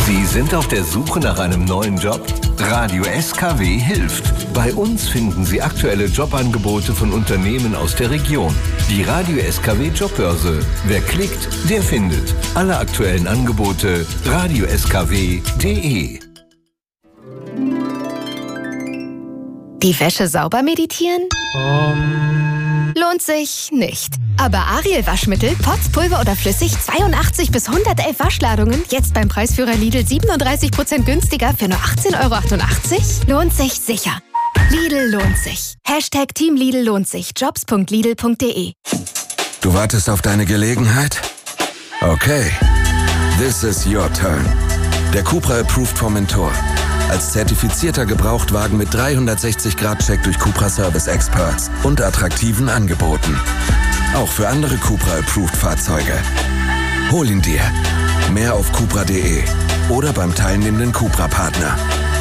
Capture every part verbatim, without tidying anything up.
Sie sind auf der Suche nach einem neuen Job? Radio S K W hilft. Bei uns finden Sie aktuelle Jobangebote von Unternehmen aus der Region. Die Radio S K W Jobbörse. Wer klickt, der findet. Alle aktuellen Angebote radio s k w punkt d e. Die Wäsche sauber meditieren? Um. Lohnt sich nicht. Aber Ariel Waschmittel, Pots, Pulver oder flüssig, zweiundachtzig bis hundertelf Waschladungen, jetzt beim Preisführer Lidl siebenunddreißig Prozent günstiger für nur achtzehn Euro achtundachtzig? Lohnt sich sicher. Lidl lohnt sich. Hashtag Team Lidl lohnt sich. jobs punkt lidl punkt d e. Du wartest auf deine Gelegenheit? Okay. This is your turn. Der Cupra Approved Formentor. Als zertifizierter Gebrauchtwagen mit dreihundertsechzig Grad Check durch Cupra Service Experts und attraktiven Angeboten. Auch für andere Cupra Approved Fahrzeuge. Hol ihn dir. Mehr auf cupra punkt d e oder beim teilnehmenden Cupra-Partner.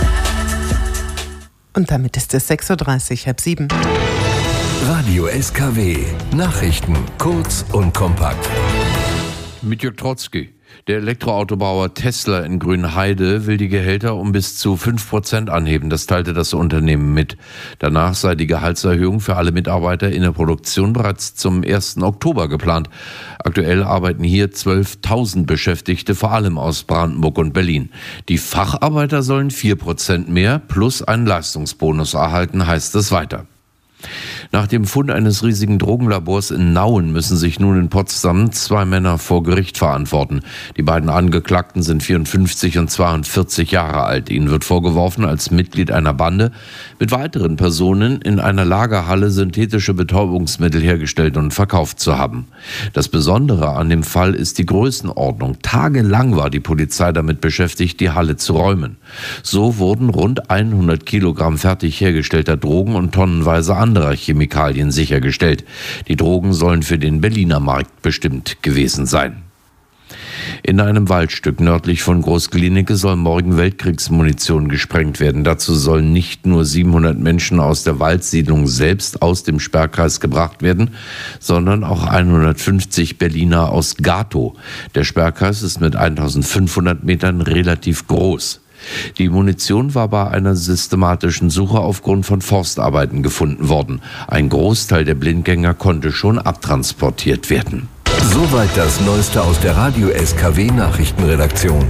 Und damit ist es sechs Uhr dreißig, halb sieben. Radio S K W. Nachrichten kurz und kompakt. Mit Jörg Trotzki. Der Elektroautobauer Tesla in Grünheide will die Gehälter um bis zu fünf Prozent anheben. Das teilte das Unternehmen mit. Danach sei die Gehaltserhöhung für alle Mitarbeiter in der Produktion bereits zum ersten Oktober geplant. Aktuell arbeiten hier zwölftausend Beschäftigte, vor allem aus Brandenburg und Berlin. Die Facharbeiter sollen vier Prozent mehr plus einen Leistungsbonus erhalten, heißt es weiter. Nach dem Fund eines riesigen Drogenlabors in Nauen müssen sich nun in Potsdam zwei Männer vor Gericht verantworten. Die beiden Angeklagten sind vierundfünfzig und zweiundvierzig Jahre alt. Ihnen wird vorgeworfen, als Mitglied einer Bande mit weiteren Personen in einer Lagerhalle synthetische Betäubungsmittel hergestellt und verkauft zu haben. Das Besondere an dem Fall ist die Größenordnung. Tagelang war die Polizei damit beschäftigt, die Halle zu räumen. So wurden rund hundert Kilogramm fertig hergestellter Drogen und tonnenweise anderer Chemikalien sichergestellt. Die Drogen sollen für den Berliner Markt bestimmt gewesen sein. In einem Waldstück nördlich von Großglienicke soll morgen Weltkriegsmunition gesprengt werden. Dazu sollen nicht nur siebenhundert Menschen aus der Waldsiedlung selbst aus dem Sperrkreis gebracht werden, sondern auch hundertfünfzig Berliner aus Gatow. Der Sperrkreis ist mit eintausendfünfhundert Metern relativ groß. Die Munition war bei einer systematischen Suche aufgrund von Forstarbeiten gefunden worden. Ein Großteil der Blindgänger konnte schon abtransportiert werden. Soweit das Neueste aus der Radio S K W Nachrichtenredaktion.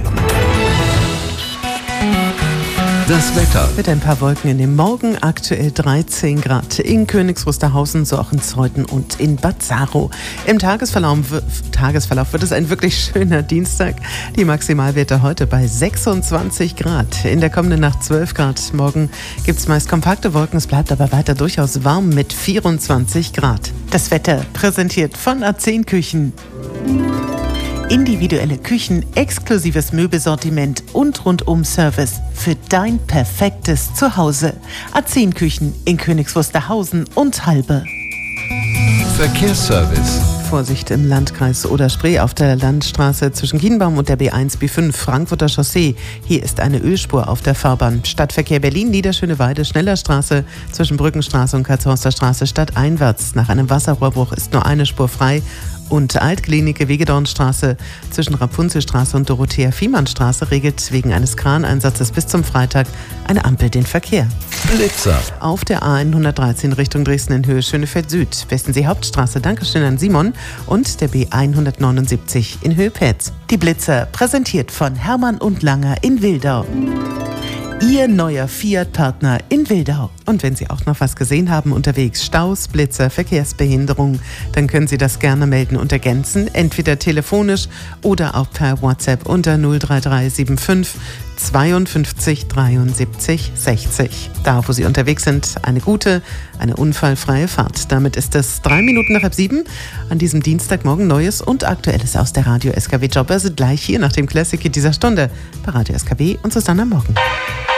Das Wetter. Mit ein paar Wolken in dem Morgen, aktuell dreizehn Grad in Königs Wusterhausen, so auch in Zeuthen und in Bad Saro. Im Tagesverlauf, Tagesverlauf wird es ein wirklich schöner Dienstag. Die Maximalwerte heute bei sechsundzwanzig Grad. In der kommenden Nacht zwölf Grad. Morgen gibt es meist kompakte Wolken, es bleibt aber weiter durchaus warm mit vierundzwanzig Grad. Das Wetter präsentiert von A zehn Küchen. Individuelle Küchen, exklusives Möbelsortiment und Rundum-Service für dein perfektes Zuhause. A zehn Küchen in Königs Wusterhausen und Halbe. Verkehrsservice. Vorsicht im Landkreis Oder-Spree auf der Landstraße zwischen Kienbaum und der B eins B fünf Frankfurter Chaussee. Hier ist eine Ölspur auf der Fahrbahn. Stadtverkehr Berlin, Niederschöneweide, Schnellerstraße zwischen Brückenstraße und Karlshorster Straße stadteinwärts. Nach einem Wasserrohrbruch ist nur eine Spur frei. Und Altklinike Wegedornstraße zwischen Rapunzelstraße und Dorothea-Viehmann-Straße regelt wegen eines Kraneinsatzes bis zum Freitag eine Ampel den Verkehr. Blitzer. Auf der A hundertdreizehn Richtung Dresden in Höhe Schönefeld Süd, Westensee Hauptstraße, Dankeschön an Simon, und der B hundertneunundsiebzig in Höhe Petz. Die Blitzer, präsentiert von Hermann und Langer in Wildau. Ihr neuer Fiat-Partner in Wildau. Und wenn Sie auch noch was gesehen haben unterwegs, Staus, Blitzer, Verkehrsbehinderung, dann können Sie das gerne melden und ergänzen, entweder telefonisch oder auch per WhatsApp unter null drei drei sieben fünf zweiundfünfzig dreiundsiebzig sechzig. Da, wo Sie unterwegs sind, eine gute, eine unfallfreie Fahrt. Damit ist es drei Minuten nach halb sieben an diesem Dienstagmorgen. Neues und Aktuelles aus der Radio S K W Jobbörse gleich hier nach dem Classic Hit dieser Stunde bei Radio S K W und Susanne am Morgen.